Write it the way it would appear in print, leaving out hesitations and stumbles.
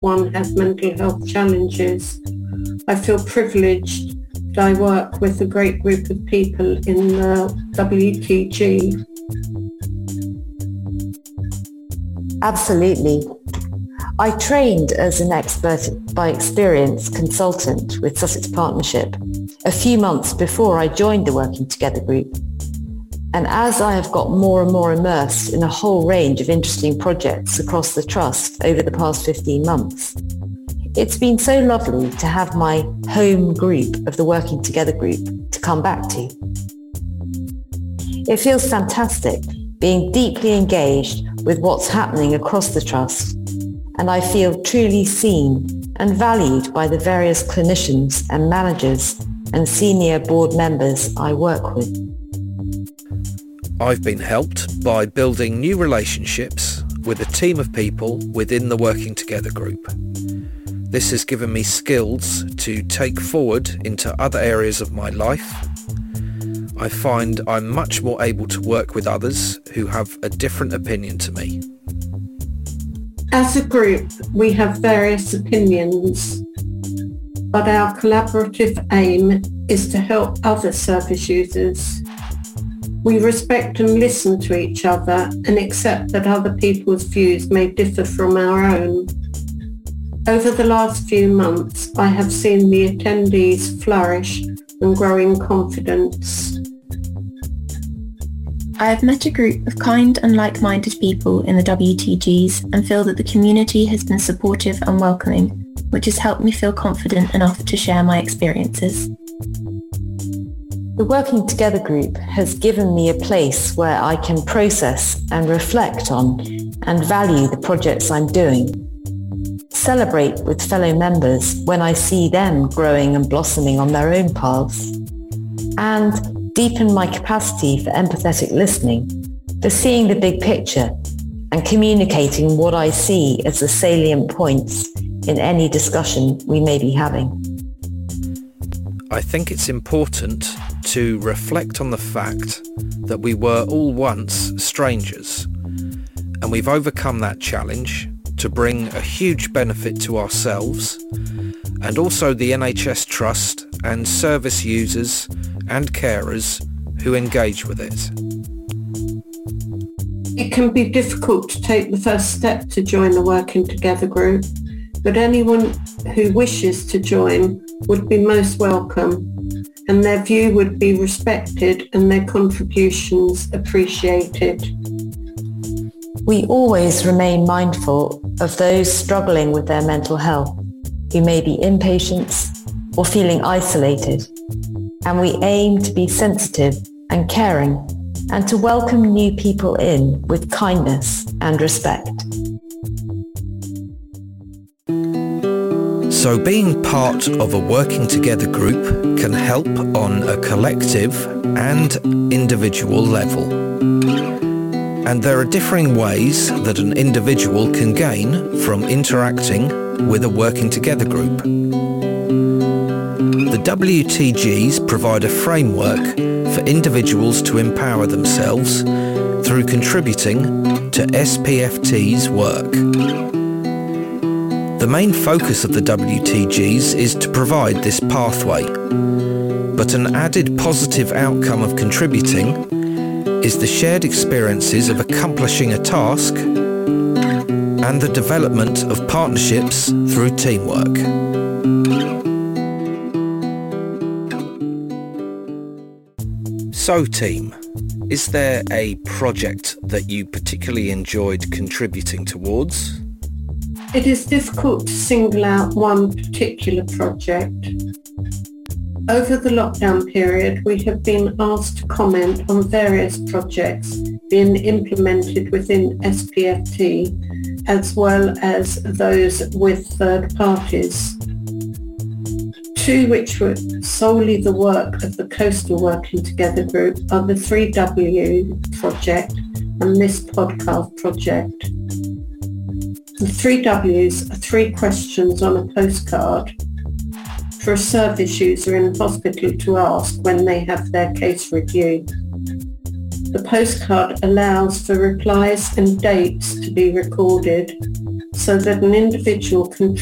one has mental health challenges. I feel privileged that I work with a great group of people in the WTG. Absolutely. I trained as an expert by experience consultant with Sussex Partnership a few months before I joined the Working Together group. And as I have got more and more immersed in a whole range of interesting projects across the Trust over the past 15 months, it's been so lovely to have my home group of the Working Together group to come back to. It feels fantastic being deeply engaged with what's happening across the Trust, and I feel truly seen and valued by the various clinicians and managers and senior board members I work with. I've been helped by building new relationships with a team of people within the Working Together group. This has given me skills to take forward into other areas of my life. I find I'm much more able to work with others who have a different opinion to me. As a group, we have various opinions, but our collaborative aim is to help other service users. We respect and listen to each other and accept that other people's views may differ from our own. Over the last few months, I have seen the attendees flourish and grow in confidence. I have met a group of kind and like-minded people in the WTGs and feel that the community has been supportive and welcoming, which has helped me feel confident enough to share my experiences. The Working Together group has given me a place where I can process and reflect on and value the projects I'm doing, celebrate with fellow members when I see them growing and blossoming on their own paths, and deepen my capacity for empathetic listening, for seeing the big picture and communicating what I see as the salient points in any discussion we may be having. I think it's important to reflect on the fact that we were all once strangers, and we've overcome that challenge to bring a huge benefit to ourselves and also the NHS Trust and service users and carers who engage with it. It can be difficult to take the first step to join the Working Together group, but anyone who wishes to join would be most welcome, and their view would be respected and their contributions appreciated. We always remain mindful of those struggling with their mental health, who may be inpatients or feeling isolated, and we aim to be sensitive and caring and to welcome new people in with kindness and respect. So being part of a Working Together group can help on a collective and individual level. And there are differing ways that an individual can gain from interacting with a Working Together group. The WTGs provide a framework for individuals to empower themselves through contributing to SPFT's work. The main focus of the WTGs is to provide this pathway, but an added positive outcome of contributing is the shared experiences of accomplishing a task and the development of partnerships through teamwork. So team, is there a project that you particularly enjoyed contributing towards? It is difficult to single out one particular project. Over the lockdown period, we have been asked to comment on various projects being implemented within SPFT, as well as those with third parties. Two which were solely the work of the Coastal Working Together group are the 3W project and this podcast project. The 3Ws are 3 questions on a postcard for a service user in hospital to ask when they have their case reviewed. The postcard allows for replies and dates to be recorded so that an individual can